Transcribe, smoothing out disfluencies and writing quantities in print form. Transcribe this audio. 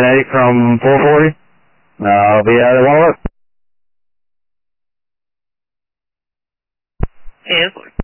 7-8 from 440. I'll be out at 1 o'clock. Airport.